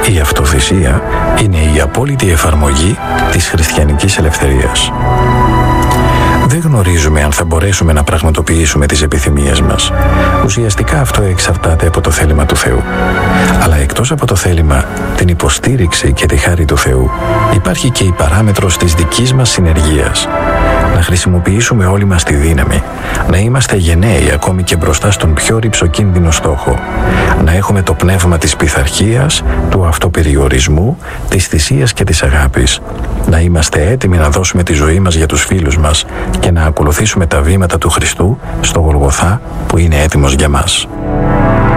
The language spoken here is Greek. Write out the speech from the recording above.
Η αυτοθυσία είναι η απόλυτη εφαρμογή της χριστιανικής ελευθερίας. Δεν γνωρίζουμε αν θα μπορέσουμε να πραγματοποιήσουμε τις επιθυμίες μας. Ουσιαστικά αυτό εξαρτάται από το θέλημα του Θεού. Αλλά εκτός από το θέλημα, την υποστήριξη και τη χάρη του Θεού, υπάρχει και η παράμετρος της δικής μας συνεργίας. Να χρησιμοποιήσουμε όλοι μας τη δύναμη, να είμαστε γενναίοι ακόμη και μπροστά στον πιο ρυψοκίνδυνο στόχο, να έχουμε το πνεύμα της πειθαρχίας, του αυτοπεριορισμού, της θυσίας και της αγάπης, να είμαστε έτοιμοι να δώσουμε τη ζωή μας για τους φίλους μας και να ακολουθήσουμε τα βήματα του Χριστού στο Γολγοθά που είναι έτοιμος για μας.